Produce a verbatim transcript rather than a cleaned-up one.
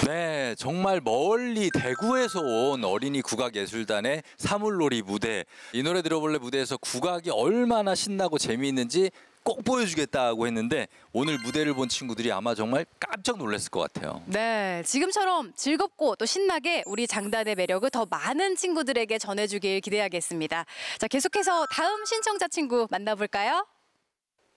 네, 정말 멀리 대구에서 온 어린이 국악예술단의 사물놀이 무대. 이 노래 들어볼래 무대에서 국악이 얼마나 신나고 재미있는지 꼭 보여주겠다고 했는데 오늘 무대를 본 친구들이 아마 정말 깜짝 놀랐을 것 같아요. 네, 지금처럼 즐겁고 또 신나게 우리 장단의 매력을 더 많은 친구들에게 전해주길 기대하겠습니다. 자, 계속해서 다음 신청자 친구 만나볼까요?